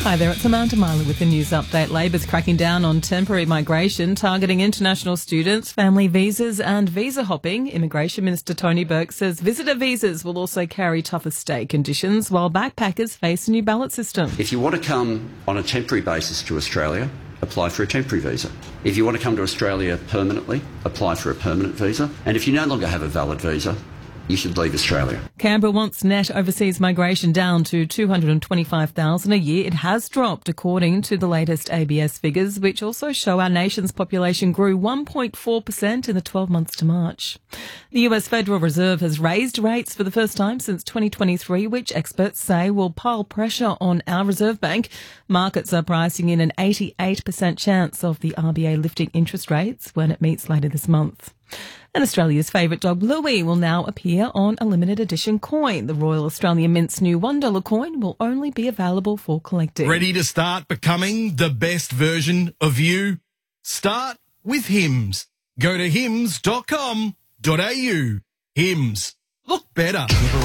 Hi there, it's Amanda Miley with the news update. Labor's cracking down on temporary migration, targeting international students, family visas and visa hopping. Immigration Minister Tony Burke says visitor visas will also carry tougher stay conditions, while backpackers face a new ballot system. If you want to come on a temporary basis to Australia, apply for a temporary visa. If you want to come to Australia permanently, apply for a permanent visa. And if you no longer have a valid visa, you should leave Australia. Canberra wants net overseas migration down to 225,000 a year. It has dropped according to the latest ABS figures, which also show our nation's population grew 1.4% in the 12 months to March. The US Federal Reserve has raised rates for the first time since 2023, which experts say will pile pressure on our Reserve Bank. Markets are pricing in an 88% chance of the RBA lifting interest rates when it meets later this month. And Australia's favourite dog, Bluey, will now appear on a limited edition coin. The Royal Australian Mint's new $1 coin will only be available for collecting. Ready to start becoming the best version of you? Start with Hims. Go to hims.com.au. Hims. Look better.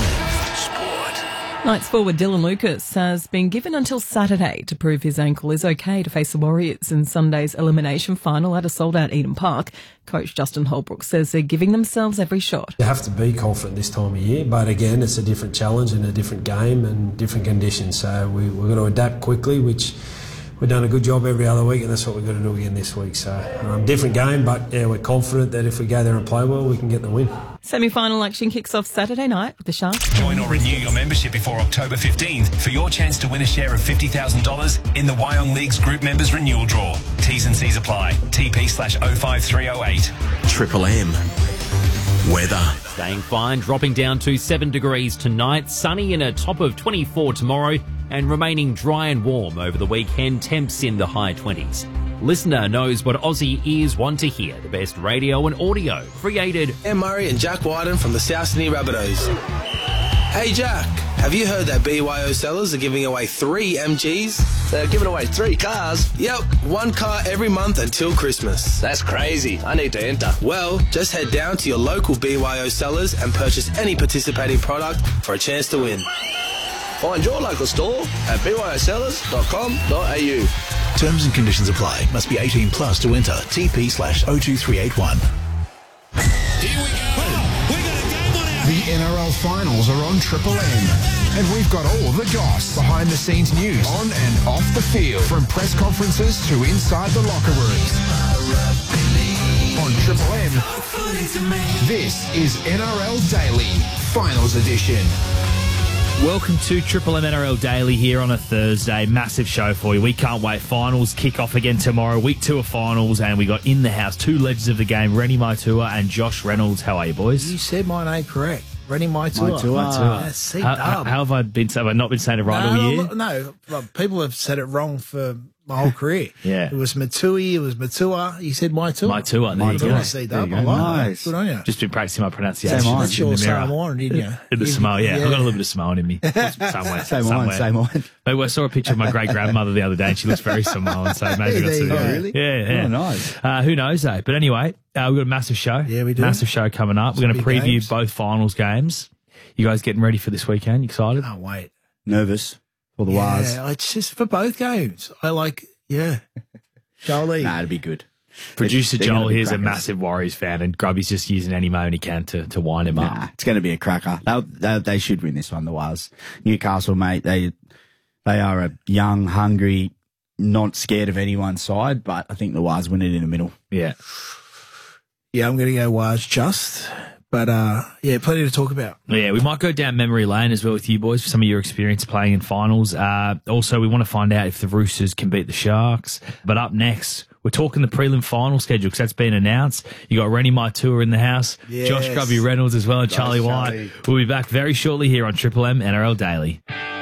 Knights forward Dylan Lucas has been given until Saturday to prove his ankle is okay to face the Warriors in Sunday's elimination final at a sold-out Eden Park. Coach Justin Holbrook says they're giving themselves every shot. You have to be confident this time of year, but again, it's a different challenge and a different game and different conditions. So we've got to adapt quickly, which we've done a good job every other week, and that's what we've got to do again this week. So different game, but yeah, we're confident that if we go there and play well, we can get the win. Semi-final action kicks off Saturday night with the Sharks. Join or renew your membership before October 15th for your chance to win a share of $50,000 in the Wyong League's Group Members Renewal Draw. T's and C's apply. TP/05308. Triple M. Weather. Staying fine, dropping down to 7 degrees tonight, sunny and a top of 24 tomorrow, and remaining dry and warm over the weekend, temps in the high 20s. Listener knows what Aussie ears want to hear, the best radio and audio created. Em Murray and Jack Wyden from the South Sydney Rabbitohs. Hey Jack, have you heard that BYO sellers are giving away 3 MGs? They're giving away 3 cars? Yep, 1 car every month until Christmas. That's crazy. I need to enter. Well, just head down to your local BYO sellers and purchase any participating product for a chance to win. Find your local store at byosellers.com.au. Terms and conditions apply. Must be 18 plus to enter. TP/02381. Here we go. We got a game on our The NRL finals are on Triple M. And we've got all the goss, behind the scenes news, on and off the field, from press conferences to inside the locker rooms. On Triple M, this is NRL Daily, Finals Edition. Welcome to Triple M NRL Daily here on a Thursday. Massive show for you. We can't wait. Finals kick off again tomorrow. Week 2 of finals, and we got in the house 2 legends of the game, Rennie Maitua and Josh Reynolds. How are you, boys? You said my name correct. Rennie Maitua. Maitua. How have I been? Have I not been saying it right all year? No, people have said it wrong for my whole career. Yeah. It was Matui, it was Matua. You said Maitua. Maitua, there you go. Nice. Good on you. Just been practicing my pronunciation. That's your Samoan, didn't you? In the Samoan, yeah. I've got a little bit of Samoan in me. Somewhere. Same one. But I saw a picture of my great-grandmother the other day, and she looks very Samoan, so maybe that's it. Really? Yeah. Oh, nice. Who knows, though? But anyway, we've got a massive show. Yeah, we do. Massive show coming up. We're going to preview both finals games. You guys getting ready for this weekend? Excited? Can't wait. Nervous for the Wars. Yeah, it's just for both games. Jolie. Nah, it'll be good. Producer Joel here's a massive Warriors fan, and Grubby's just using any moment he can to wind him up. It's going to be a cracker. They should win this one, the Wars. Newcastle, mate, they are a young, hungry, not scared of anyone's side, but I think the Wars win it in the middle. Yeah. Yeah, I'm going to go Wars just. But, plenty to talk about. Yeah, we might go down memory lane as well with you boys for some of your experience playing in finals. Also, we want to find out if the Roosters can beat the Sharks. But up next, we're talking the prelim final schedule because that's been announced. You got Rennie Maitua in the house, yes. Josh Grubby Reynolds as well, and Charlie White. We'll be back very shortly here on Triple M NRL Daily.